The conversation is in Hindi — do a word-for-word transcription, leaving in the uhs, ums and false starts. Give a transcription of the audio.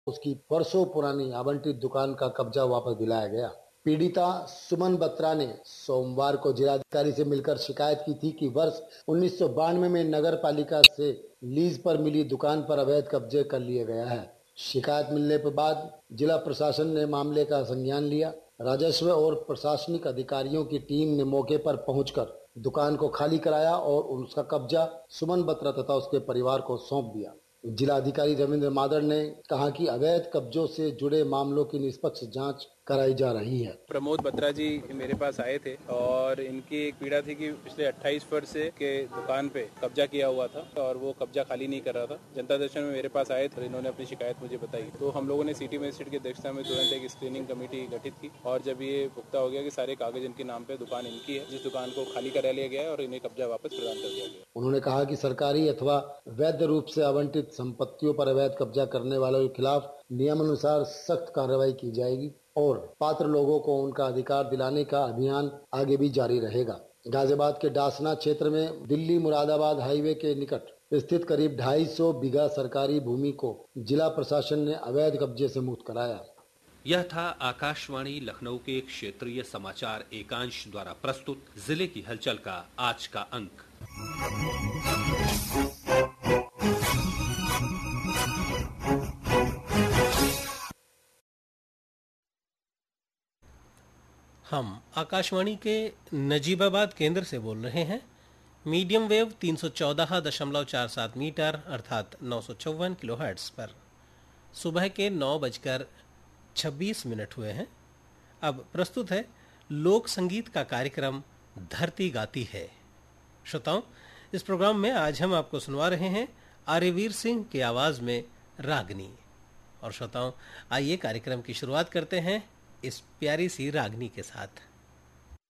उसकी वर्षों पुरानी आवंटित दुकान का कब्जा वापस दिलाया गया। पीड़िता सुमन बत्रा ने सोमवार को जिलाधिकारी से मिलकर शिकायत की थी कि वर्ष उन्नीस सौ बानवे में नगर पालिका से लीज पर मिली दुकान पर अवैध कब्जे कर लिया गया है। शिकायत मिलने के बाद जिला प्रशासन ने मामले का संज्ञान लिया। राजस्व और प्रशासनिक अधिकारियों की टीम ने मौके पर पहुंचकर दुकान को खाली कराया और उसका कब्जा सुमन बत्रा तथा उसके परिवार को सौंप दिया। जिलाधिकारी रविंद्र मादर ने कहा कि अवैध कब्जों से जुड़े मामलों की निष्पक्ष जांच कराई जा रही है। प्रमोद बत्रा जी मेरे पास आए थे और इनकी एक पीड़ा थी कि पिछले अट्ठाईस वर्ष से के दुकान पे कब्जा किया हुआ था और वो कब्जा खाली नहीं कर रहा था। जनता दर्शन में मेरे पास आए थे, इन्होंने अपनी शिकायत मुझे बताई तो हम लोगों ने सिटी मजिस्ट्रेट की अध्यक्षता में तुरंत एक स्क्रीनिंग कमेटी गठित की और जब ये पुख्ता हो गया कि सारे कागज इनके नाम पे दुकान इनकी है, जिस दुकान को खाली करा लिया गया है और इन्हें कब्जा वापस प्रदान कर दिया गया। उन्होंने कहा कि सरकारी अथवा वैध रूप से आवंटित संपत्तियों पर अवैध कब्जा करने वालों के खिलाफ नियमानुसार सख्त कार्रवाई की जाएगी और पात्र लोगों को उनका अधिकार दिलाने का अभियान आगे भी जारी रहेगा। गाजियाबाद के डासना क्षेत्र में दिल्ली मुरादाबाद हाईवे के निकट स्थित करीब ढाई सौ बीघा सरकारी भूमि को जिला प्रशासन ने अवैध कब्जे से मुक्त कराया। यह था आकाशवाणी लखनऊ के क्षेत्रीय समाचार एकांश द्वारा प्रस्तुत जिले की हलचल का आज का अंक। हम आकाशवाणी के नजीबाबाद केंद्र से बोल रहे हैं। मीडियम वेव तीन सौ चौदह दशमलव चार सात मीटर अर्थात नौ सौ चौवन किलो हर्ट्ज पर सुबह के नौ बजकर छब्बीस मिनट हुए हैं। अब प्रस्तुत है लोक संगीत का कार्यक्रम धरती गाती है। श्रोताओं, इस प्रोग्राम में आज हम आपको सुनवा रहे हैं आर्यवीर सिंह की आवाज में रागनी। और श्रोताओं, आइए कार्यक्रम की शुरुआत करते हैं इस प्यारी सी रागनी के साथ।